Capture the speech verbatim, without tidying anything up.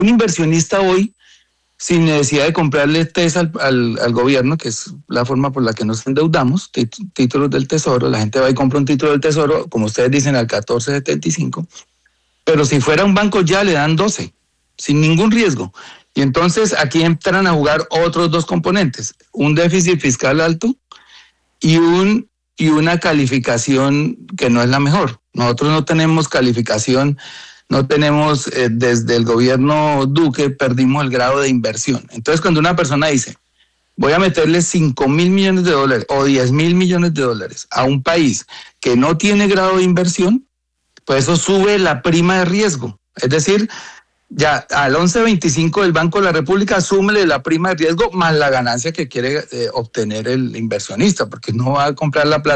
Un inversionista hoy, sin necesidad de comprarle TES al, al, al gobierno, que es la forma por la que nos endeudamos, tit, títulos del Tesoro, la gente va y compra un título del Tesoro, como ustedes dicen, al catorce setenta y cinco, pero si fuera un banco ya le dan doce, sin ningún riesgo. Y entonces aquí entran a jugar otros dos componentes, un déficit fiscal alto y, un, y una calificación que no es la mejor. Nosotros no tenemos calificación. No tenemos, eh, desde el gobierno Duque, perdimos el grado de inversión. Entonces, cuando una persona dice, voy a meterle cinco mil millones de dólares o diez mil millones de dólares a un país que no tiene grado de inversión, pues eso sube la prima de riesgo. Es decir, ya al once veinticinco del Banco de la República, súmele la prima de riesgo más la ganancia que quiere eh, obtener el inversionista, porque no va a comprar la plata